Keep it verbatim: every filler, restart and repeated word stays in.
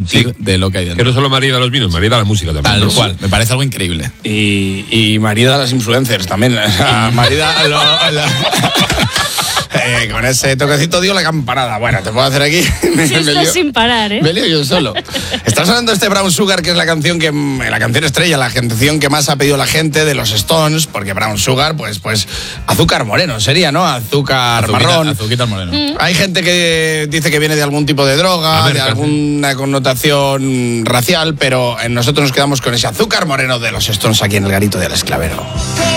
sentir sí, de lo que hay dentro. Que no solo marida los vinos, marida la música también. Tal ¿no? cual, me parece algo increíble. Y, y marida las influencers también. Marida lo, lo, eh, con ese toquecito dio la campanada. Bueno, te puedo hacer aquí. Me, sí, me lío, sin parar, ¿eh? Me lío yo solo. Está sonando este Brown Sugar, que es la canción que la canción estrella, la canción que más ha pedido la gente de los Stones, porque Brown Sugar, pues, pues azúcar moreno sería, ¿no? Azúcar Azuquita, marrón. Azuquita moreno. Mm. Hay gente que dice que viene de algún tipo de droga, ver, de alguna connotación racial, pero nosotros nos quedamos con ese azúcar moreno de los Stones aquí en el Garito del Esclavero.